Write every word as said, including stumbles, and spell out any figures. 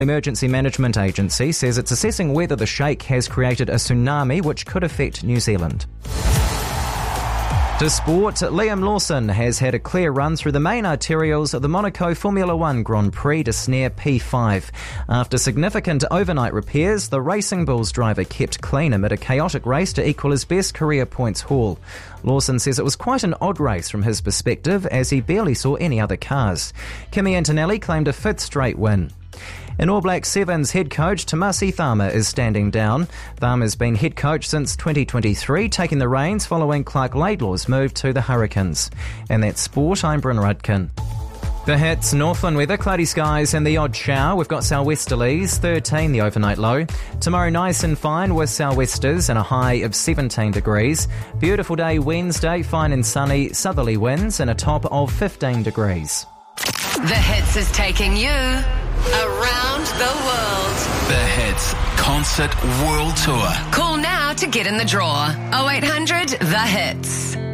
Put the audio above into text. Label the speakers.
Speaker 1: Emergency Management Agency says it's assessing whether the shake has created a tsunami which could affect New Zealand. To sport, Liam Lawson has had a clear run through the main arterials of the Monaco Formula One Grand Prix to snare P five. After significant overnight repairs, the Racing Bulls driver kept clean amid a chaotic race to equal his best career points haul. Lawson says it was quite an odd race from his perspective, as he barely saw any other cars. Kimi Antonelli claimed a fifth straight win. In All Black Sevens head coach Tamasi Tharma is standing down. Tharma's been head coach since twenty twenty-three, taking the reins following Clark Laidlaw's move to the Hurricanes. And that's sport, I'm Bryn Rudkin. The hits, Northland weather, cloudy skies and the odd shower. We've got southwesterlies, thirteen the overnight low. Tomorrow nice and fine with southwesters and a high of seventeen degrees. Beautiful day Wednesday, fine and sunny, southerly winds and a top of fifteen degrees.
Speaker 2: The Hits is taking you around the world.
Speaker 3: The Hits Concert World Tour.
Speaker 2: Call now to get in the draw. oh eight hundred The Hits.